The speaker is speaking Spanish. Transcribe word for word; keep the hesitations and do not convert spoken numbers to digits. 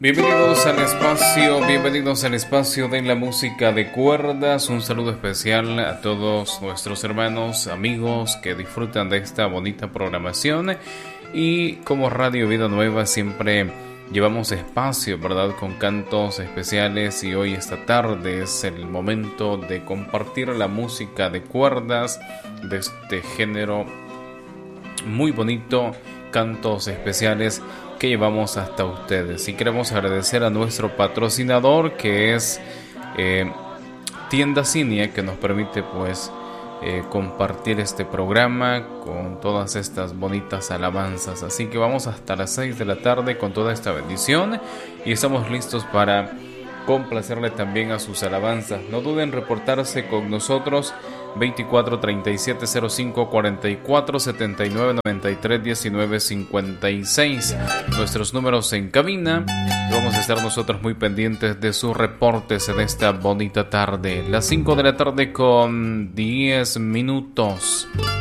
Bienvenidos al espacio, bienvenidos al espacio de la música de cuerdas. Un saludo especial a todos nuestros hermanos, amigos que disfrutan de esta bonita programación. Y como Radio Vida Nueva siempre llevamos espacio, ¿verdad? Con cantos especiales, y hoy esta tarde es el momento de compartir la música de cuerdas de este género muy bonito, cantos especiales que llevamos hasta ustedes. Y queremos agradecer a nuestro patrocinador, que es eh, Tienda Cinia, que nos permite pues eh, compartir este programa con todas estas bonitas alabanzas. Así que vamos hasta las seis de la tarde con toda esta bendición y estamos listos para complacerle también a sus alabanzas. No duden en reportarse con nosotros veinticuatro treinta y siete cero cinco cuarenta y cuatro setenta y nueve noventa y tres diecinueve cincuenta y seis, nuestros números en cabina. Vamos a estar nosotros muy pendientes de sus reportes en esta bonita tarde, las cinco de la tarde con diez minutos.